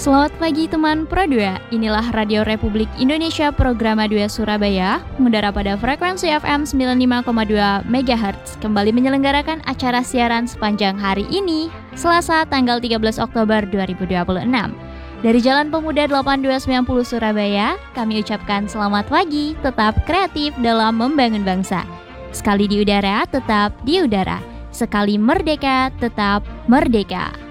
Selamat pagi teman Pro 2, inilah Radio Republik Indonesia Programa 2 Surabaya, mengudara pada frekuensi FM 95,2 MHz, kembali menyelenggarakan acara siaran sepanjang hari ini, Selasa tanggal 13 Oktober 2026. Dari Jalan Pemuda 8290 Surabaya, kami ucapkan selamat pagi, tetap kreatif dalam membangun bangsa. Sekali di udara, tetap di udara. Sekali merdeka, tetap merdeka.